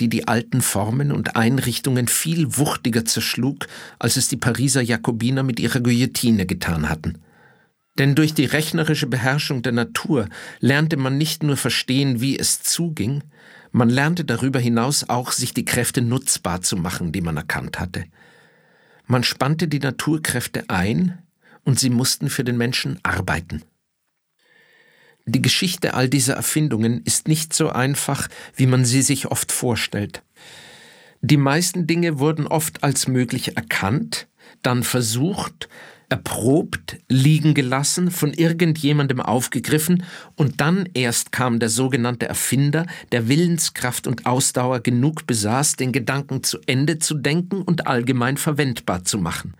die die alten Formen und Einrichtungen viel wuchtiger zerschlug, als es die Pariser Jakobiner mit ihrer Guillotine getan hatten. Denn durch die rechnerische Beherrschung der Natur lernte man nicht nur verstehen, wie es zuging, man lernte darüber hinaus auch, sich die Kräfte nutzbar zu machen, die man erkannt hatte. Man spannte die Naturkräfte ein und sie mussten für den Menschen arbeiten. Die Geschichte all dieser Erfindungen ist nicht so einfach, wie man sie sich oft vorstellt. Die meisten Dinge wurden oft als möglich erkannt, dann versucht, erprobt, liegen gelassen, von irgendjemandem aufgegriffen und dann erst kam der sogenannte Erfinder, der Willenskraft und Ausdauer genug besaß, den Gedanken zu Ende zu denken und allgemein verwendbar zu machen.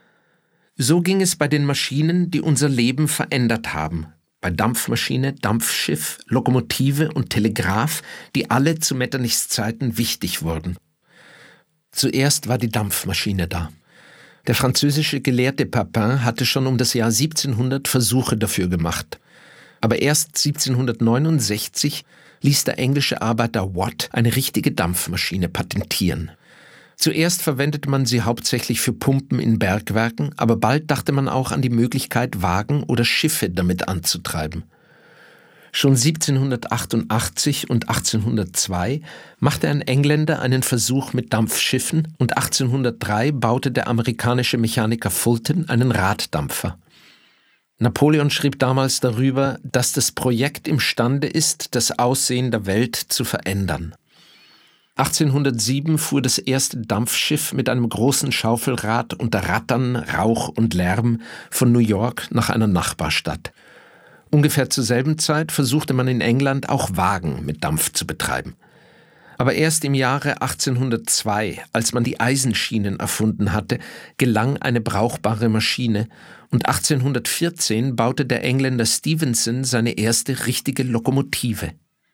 So ging es bei den Maschinen, die unser Leben verändert haben. Bei Dampfmaschine, Dampfschiff, Lokomotive und Telegraph, die alle zu Metternichs Zeiten wichtig wurden. Zuerst war die Dampfmaschine da. Der französische Gelehrte Papin hatte schon um das Jahr 1700 Versuche dafür gemacht. Aber erst 1769 ließ der englische Arbeiter Watt eine richtige Dampfmaschine patentieren. Zuerst verwendete man sie hauptsächlich für Pumpen in Bergwerken, aber bald dachte man auch an die Möglichkeit, Wagen oder Schiffe damit anzutreiben. Schon 1788 und 1802 machte ein Engländer einen Versuch mit Dampfschiffen und 1803 baute der amerikanische Mechaniker Fulton einen Raddampfer. Napoleon schrieb damals darüber, dass das Projekt imstande ist, das Aussehen der Welt zu verändern. 1807 fuhr das erste Dampfschiff mit einem großen Schaufelrad unter Rattern, Rauch und Lärm von New York nach einer Nachbarstadt. Ungefähr zur selben Zeit versuchte man in England auch Wagen mit Dampf zu betreiben. Aber erst im Jahre 1802, als man die Eisenschienen erfunden hatte, gelang eine brauchbare Maschine und 1814 baute der Engländer Stephenson seine erste richtige Lokomotive.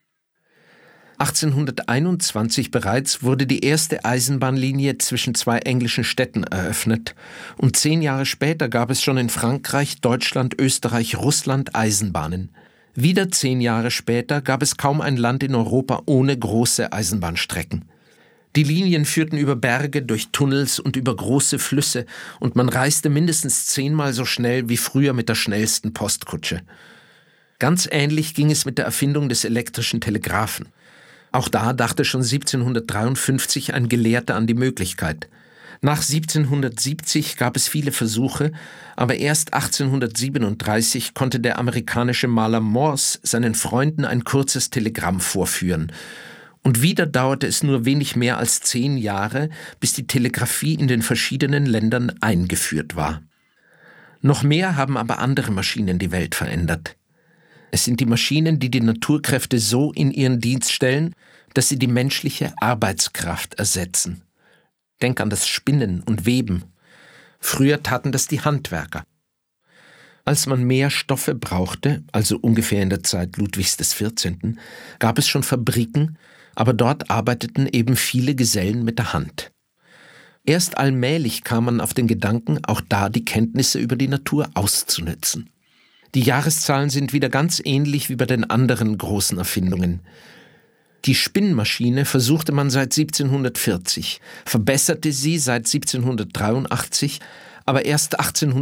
1821 bereits wurde die erste Eisenbahnlinie zwischen zwei englischen Städten eröffnet und 10 Jahre später gab es schon in Frankreich, Deutschland, Österreich, Russland Eisenbahnen. Wieder 10 Jahre später gab es kaum ein Land in Europa ohne große Eisenbahnstrecken. Die Linien führten über Berge, durch Tunnels und über große Flüsse und man reiste mindestens 10-mal so schnell wie früher mit der schnellsten Postkutsche. Ganz ähnlich ging es mit der Erfindung des elektrischen Telegraphen. Auch da dachte schon 1753 ein Gelehrter an die Möglichkeit. Nach 1770 gab es viele Versuche, aber erst 1837 konnte der amerikanische Maler Morse seinen Freunden ein kurzes Telegramm vorführen. Und wieder dauerte es nur wenig mehr als 10 Jahre, bis die Telegrafie in den verschiedenen Ländern eingeführt war. Noch mehr haben aber andere Maschinen die Welt verändert. Es sind die Maschinen, die die Naturkräfte so in ihren Dienst stellen, dass sie die menschliche Arbeitskraft ersetzen. Denk an das Spinnen und Weben. Früher taten das die Handwerker. Als man mehr Stoffe brauchte, also ungefähr in der Zeit Ludwigs XIV., gab es schon Fabriken, aber dort arbeiteten eben viele Gesellen mit der Hand. Erst allmählich kam man auf den Gedanken, auch da die Kenntnisse über die Natur auszunützen. Die Jahreszahlen sind wieder ganz ähnlich wie bei den anderen großen Erfindungen. Die Spinnmaschine versuchte man seit 1740, verbesserte sie seit 1783, aber erst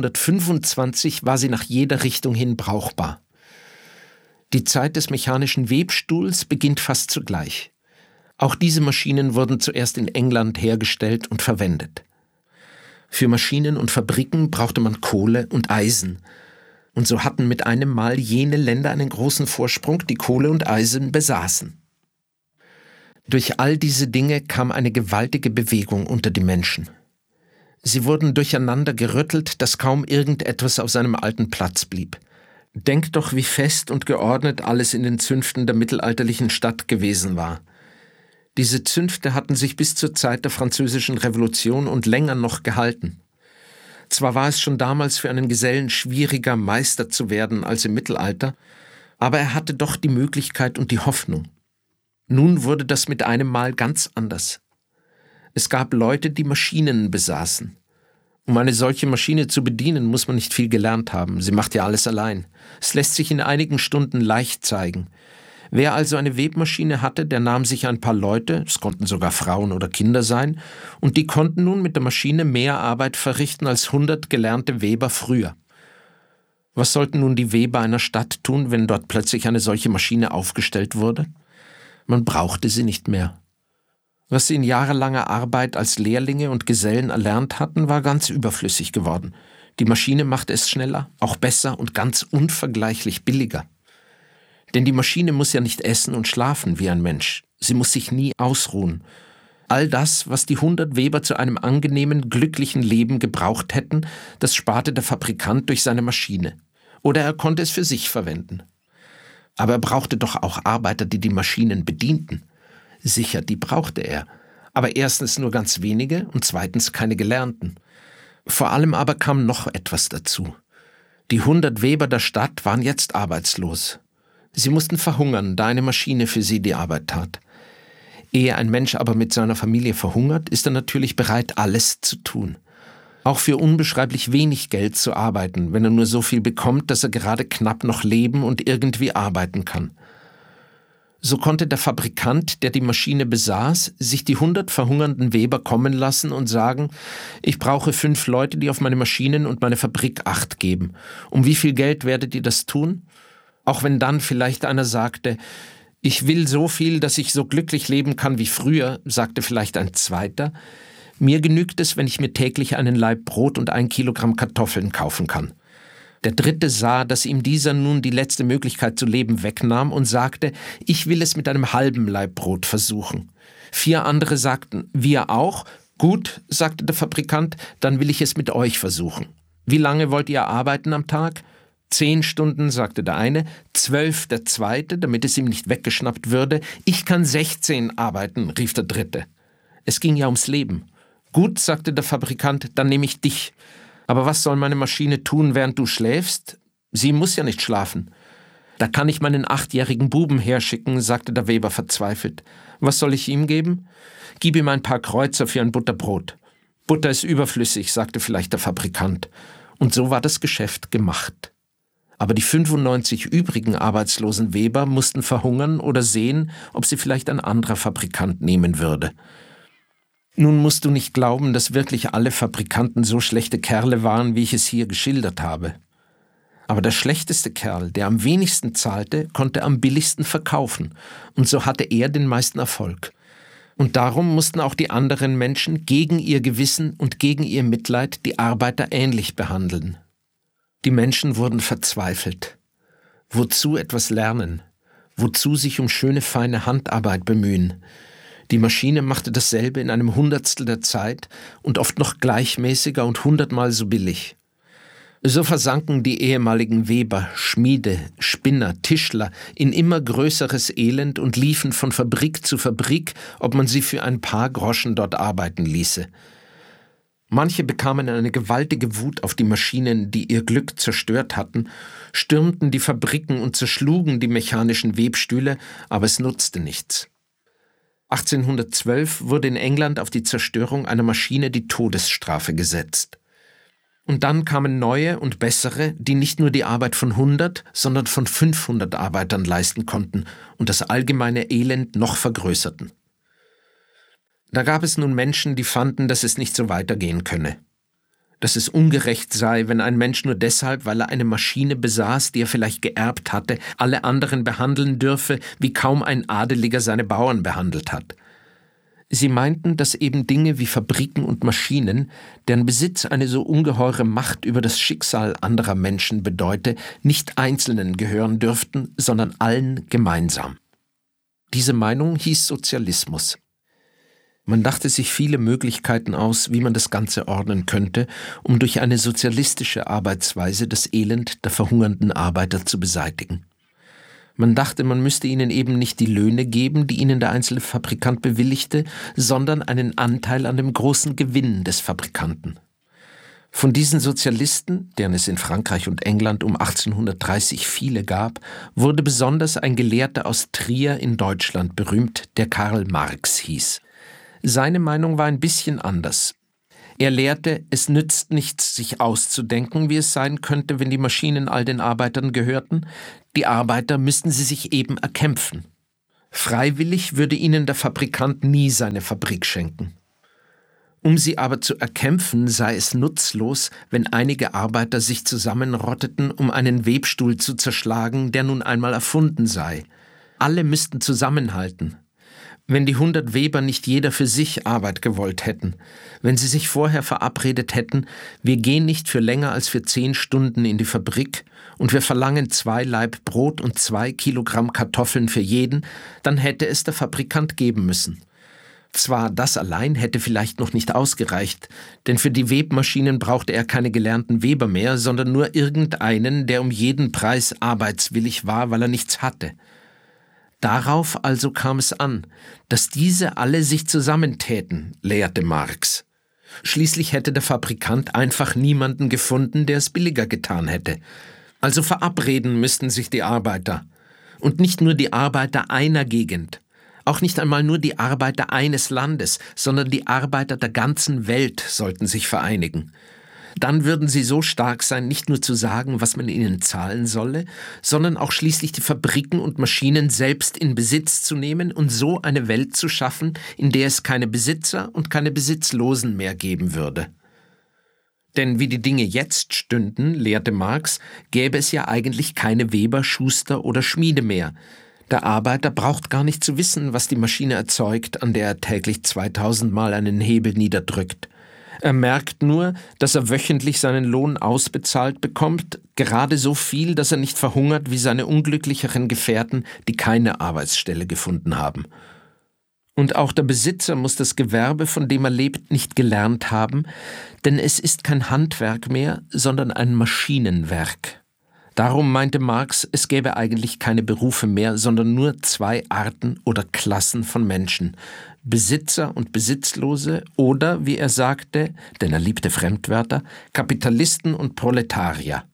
1825 war sie nach jeder Richtung hin brauchbar. Die Zeit des mechanischen Webstuhls beginnt fast zugleich. Auch diese Maschinen wurden zuerst in England hergestellt und verwendet. Für Maschinen und Fabriken brauchte man Kohle und Eisen. Und so hatten mit einem Mal jene Länder einen großen Vorsprung, die Kohle und Eisen besaßen. Durch all diese Dinge kam eine gewaltige Bewegung unter die Menschen. Sie wurden durcheinander gerüttelt, dass kaum irgendetwas auf seinem alten Platz blieb. Denkt doch, wie fest und geordnet alles in den Zünften der mittelalterlichen Stadt gewesen war. Diese Zünfte hatten sich bis zur Zeit der Französischen Revolution und länger noch gehalten. Zwar war es schon damals für einen Gesellen schwieriger, Meister zu werden als im Mittelalter, aber er hatte doch die Möglichkeit und die Hoffnung. Nun wurde das mit einem Mal ganz anders. Es gab Leute, die Maschinen besaßen. Um eine solche Maschine zu bedienen, muss man nicht viel gelernt haben. Sie macht ja alles allein. Es lässt sich in einigen Stunden leicht zeigen. Wer also eine Webmaschine hatte, der nahm sich ein paar Leute, es konnten sogar Frauen oder Kinder sein, und die konnten nun mit der Maschine mehr Arbeit verrichten als 100 gelernte Weber früher. Was sollten nun die Weber einer Stadt tun, wenn dort plötzlich eine solche Maschine aufgestellt wurde? Man brauchte sie nicht mehr. Was sie in jahrelanger Arbeit als Lehrlinge und Gesellen erlernt hatten, war ganz überflüssig geworden. Die Maschine machte es schneller, auch besser und ganz unvergleichlich billiger. Denn die Maschine muss ja nicht essen und schlafen wie ein Mensch. Sie muss sich nie ausruhen. All das, was die 100 Weber zu einem angenehmen, glücklichen Leben gebraucht hätten, das sparte der Fabrikant durch seine Maschine. Oder er konnte es für sich verwenden. Aber er brauchte doch auch Arbeiter, die die Maschinen bedienten. Sicher, die brauchte er. Aber erstens nur ganz wenige und zweitens keine Gelernten. Vor allem aber kam noch etwas dazu. Die 100 Weber der Stadt waren jetzt arbeitslos. Sie mussten verhungern, da eine Maschine für sie die Arbeit tat. Ehe ein Mensch aber mit seiner Familie verhungert, ist er natürlich bereit, alles zu tun. Auch für unbeschreiblich wenig Geld zu arbeiten, wenn er nur so viel bekommt, dass er gerade knapp noch leben und irgendwie arbeiten kann. So konnte der Fabrikant, der die Maschine besaß, sich die 100 verhungernden Weber kommen lassen und sagen, ich brauche 5 Leute, die auf meine Maschinen und meine Fabrik Acht geben. Um wie viel Geld werdet ihr das tun? Auch wenn dann vielleicht einer sagte, ich will so viel, dass ich so glücklich leben kann wie früher, sagte vielleicht ein zweiter. Mir genügt es, wenn ich mir täglich einen Laib Brot und 1 Kilogramm Kartoffeln kaufen kann. Der dritte sah, dass ihm dieser nun die letzte Möglichkeit zu leben wegnahm und sagte, ich will es mit einem halben Laib Brot versuchen. 4 andere sagten, wir auch. Gut, sagte der Fabrikant, dann will ich es mit euch versuchen. Wie lange wollt ihr arbeiten am Tag? 10 Stunden, sagte der eine, 12 der zweite, damit es ihm nicht weggeschnappt würde. Ich kann 16 arbeiten, rief der dritte. Es ging ja ums Leben. Gut, sagte der Fabrikant, dann nehme ich dich. Aber was soll meine Maschine tun, während du schläfst? Sie muss ja nicht schlafen. Da kann ich meinen 8-jährigen Buben herschicken, sagte der Weber verzweifelt. Was soll ich ihm geben? Gib ihm ein paar Kreuzer für ein Butterbrot. Butter ist überflüssig, sagte vielleicht der Fabrikant. Und so war das Geschäft gemacht. Aber die 95 übrigen arbeitslosen Weber mussten verhungern oder sehen, ob sie vielleicht ein anderer Fabrikant nehmen würde. Nun musst du nicht glauben, dass wirklich alle Fabrikanten so schlechte Kerle waren, wie ich es hier geschildert habe. Aber der schlechteste Kerl, der am wenigsten zahlte, konnte am billigsten verkaufen, und so hatte er den meisten Erfolg. Und darum mussten auch die anderen Menschen gegen ihr Gewissen und gegen ihr Mitleid die Arbeiter ähnlich behandeln. Die Menschen wurden verzweifelt. Wozu etwas lernen? Wozu sich um schöne, feine Handarbeit bemühen? Die Maschine machte dasselbe in einem Hundertstel der Zeit und oft noch gleichmäßiger und 100-mal so billig. So versanken die ehemaligen Weber, Schmiede, Spinner, Tischler in immer größeres Elend und liefen von Fabrik zu Fabrik, ob man sie für ein paar Groschen dort arbeiten ließe. Manche bekamen eine gewaltige Wut auf die Maschinen, die ihr Glück zerstört hatten, stürmten die Fabriken und zerschlugen die mechanischen Webstühle, aber es nutzte nichts. 1812 wurde in England auf die Zerstörung einer Maschine die Todesstrafe gesetzt. Und dann kamen neue und bessere, die nicht nur die Arbeit von 100, sondern von 500 Arbeitern leisten konnten und das allgemeine Elend noch vergrößerten. Da gab es nun Menschen, die fanden, dass es nicht so weitergehen könne. Dass es ungerecht sei, wenn ein Mensch nur deshalb, weil er eine Maschine besaß, die er vielleicht geerbt hatte, alle anderen behandeln dürfe, wie kaum ein Adeliger seine Bauern behandelt hat. Sie meinten, dass eben Dinge wie Fabriken und Maschinen, deren Besitz eine so ungeheure Macht über das Schicksal anderer Menschen bedeute, nicht Einzelnen gehören dürften, sondern allen gemeinsam. Diese Meinung hieß Sozialismus. Man dachte sich viele Möglichkeiten aus, wie man das Ganze ordnen könnte, um durch eine sozialistische Arbeitsweise das Elend der verhungernden Arbeiter zu beseitigen. Man dachte, man müsste ihnen eben nicht die Löhne geben, die ihnen der einzelne Fabrikant bewilligte, sondern einen Anteil an dem großen Gewinn des Fabrikanten. Von diesen Sozialisten, deren es in Frankreich und England um 1830 viele gab, wurde besonders ein Gelehrter aus Trier in Deutschland berühmt, der Karl Marx hieß. Seine Meinung war ein bisschen anders. Er lehrte, es nützt nichts, sich auszudenken, wie es sein könnte, wenn die Maschinen all den Arbeitern gehörten. Die Arbeiter müssten sie sich eben erkämpfen. Freiwillig würde ihnen der Fabrikant nie seine Fabrik schenken. Um sie aber zu erkämpfen, sei es nutzlos, wenn einige Arbeiter sich zusammenrotteten, um einen Webstuhl zu zerschlagen, der nun einmal erfunden sei. Alle müssten zusammenhalten. Wenn die 100 Weber nicht jeder für sich Arbeit gewollt hätten, wenn sie sich vorher verabredet hätten, wir gehen nicht für länger als für 10 Stunden in die Fabrik und wir verlangen 2 Laib Brot und 2 Kilogramm Kartoffeln für jeden, dann hätte es der Fabrikant geben müssen. Zwar, das allein hätte vielleicht noch nicht ausgereicht, denn für die Webmaschinen brauchte er keine gelernten Weber mehr, sondern nur irgendeinen, der um jeden Preis arbeitswillig war, weil er nichts hatte. Darauf also kam es an, dass diese alle sich zusammentäten, lehrte Marx. Schließlich hätte der Fabrikant einfach niemanden gefunden, der es billiger getan hätte. Also verabreden müssten sich die Arbeiter. Und nicht nur die Arbeiter einer Gegend. Auch nicht einmal nur die Arbeiter eines Landes, sondern die Arbeiter der ganzen Welt sollten sich vereinigen. Dann würden sie so stark sein, nicht nur zu sagen, was man ihnen zahlen solle, sondern auch schließlich die Fabriken und Maschinen selbst in Besitz zu nehmen und so eine Welt zu schaffen, in der es keine Besitzer und keine Besitzlosen mehr geben würde. Denn wie die Dinge jetzt stünden, lehrte Marx, gäbe es ja eigentlich keine Weber, Schuster oder Schmiede mehr. Der Arbeiter braucht gar nicht zu wissen, was die Maschine erzeugt, an der er täglich 2000 Mal einen Hebel niederdrückt. Er merkt nur, dass er wöchentlich seinen Lohn ausbezahlt bekommt, gerade so viel, dass er nicht verhungert wie seine unglücklicheren Gefährten, die keine Arbeitsstelle gefunden haben. Und auch der Besitzer muss das Gewerbe, von dem er lebt, nicht gelernt haben, denn es ist kein Handwerk mehr, sondern ein Maschinenwerk. Darum meinte Marx, es gäbe eigentlich keine Berufe mehr, sondern nur 2 Arten oder Klassen von Menschen: Besitzer und Besitzlose oder, wie er sagte, denn er liebte Fremdwörter, Kapitalisten und Proletarier.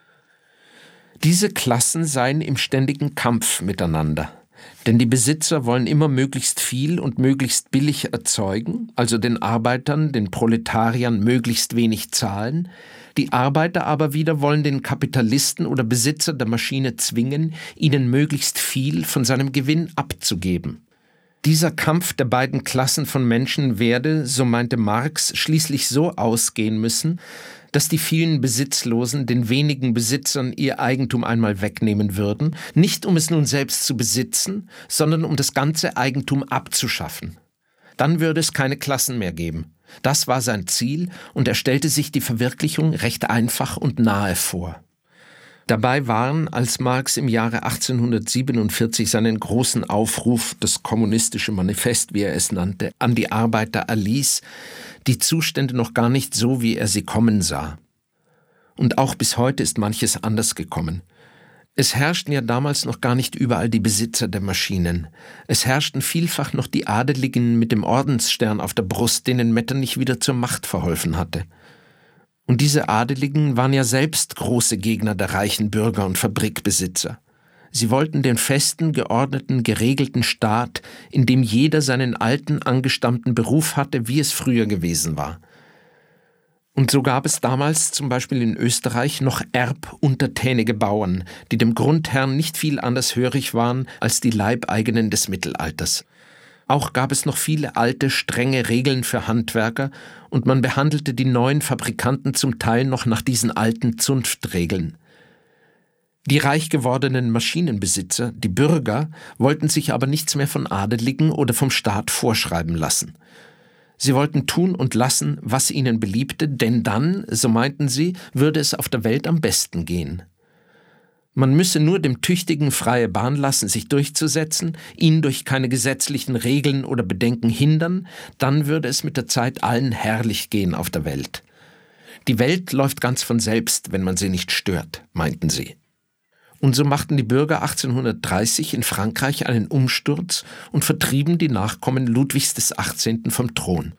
Diese Klassen seien im ständigen Kampf miteinander. Denn die Besitzer wollen immer möglichst viel und möglichst billig erzeugen, also den Arbeitern, den Proletariern möglichst wenig zahlen. Die Arbeiter aber wieder wollen den Kapitalisten oder Besitzer der Maschine zwingen, ihnen möglichst viel von seinem Gewinn abzugeben. Dieser Kampf der beiden Klassen von Menschen werde, so meinte Marx, schließlich so ausgehen müssen, dass die vielen Besitzlosen den wenigen Besitzern ihr Eigentum einmal wegnehmen würden, nicht um es nun selbst zu besitzen, sondern um das ganze Eigentum abzuschaffen. Dann würde es keine Klassen mehr geben. Das war sein Ziel und er stellte sich die Verwirklichung recht einfach und nahe vor. Dabei waren, als Marx im Jahre 1847 seinen großen Aufruf, das Kommunistische Manifest, wie er es nannte, an die Arbeiter erließ, die Zustände noch gar nicht so, wie er sie kommen sah. Und auch bis heute ist manches anders gekommen. Es herrschten ja damals noch gar nicht überall die Besitzer der Maschinen. Es herrschten vielfach noch die Adeligen mit dem Ordensstern auf der Brust, denen Metternich wieder zur Macht verholfen hatte. Und diese Adeligen waren ja selbst große Gegner der reichen Bürger und Fabrikbesitzer. Sie wollten den festen, geordneten, geregelten Staat, in dem jeder seinen alten, angestammten Beruf hatte, wie es früher gewesen war. Und so gab es damals zum Beispiel in Österreich noch erbuntertänige Bauern, die dem Grundherrn nicht viel anders hörig waren als die Leibeigenen des Mittelalters. Auch gab es noch viele alte, strenge Regeln für Handwerker und man behandelte die neuen Fabrikanten zum Teil noch nach diesen alten Zunftregeln. Die reich gewordenen Maschinenbesitzer, die Bürger, wollten sich aber nichts mehr von Adeligen oder vom Staat vorschreiben lassen. Sie wollten tun und lassen, was ihnen beliebte, denn dann, so meinten sie, würde es auf der Welt am besten gehen. Man müsse nur dem Tüchtigen freie Bahn lassen, sich durchzusetzen, ihn durch keine gesetzlichen Regeln oder Bedenken hindern, dann würde es mit der Zeit allen herrlich gehen auf der Welt. Die Welt läuft ganz von selbst, wenn man sie nicht stört, meinten sie. Und so machten die Bürger 1830 in Frankreich einen Umsturz und vertrieben die Nachkommen Ludwigs des 18. vom Thron.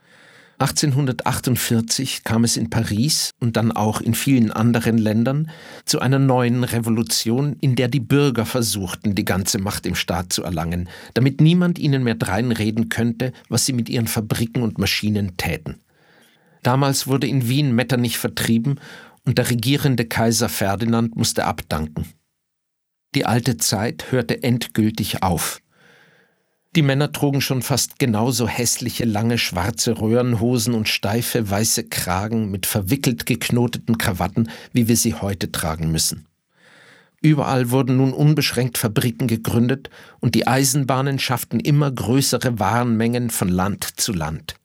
1848 kam es in Paris und dann auch in vielen anderen Ländern zu einer neuen Revolution, in der die Bürger versuchten, die ganze Macht im Staat zu erlangen, damit niemand ihnen mehr dreinreden könnte, was sie mit ihren Fabriken und Maschinen täten. Damals wurde in Wien Metternich vertrieben und der regierende Kaiser Ferdinand musste abdanken. Die alte Zeit hörte endgültig auf. Die Männer trugen schon fast genauso hässliche, lange, schwarze Röhrenhosen und steife, weiße Kragen mit verwickelt geknoteten Krawatten, wie wir sie heute tragen müssen. Überall wurden nun unbeschränkt Fabriken gegründet und die Eisenbahnen schafften immer größere Warenmengen von Land zu Land.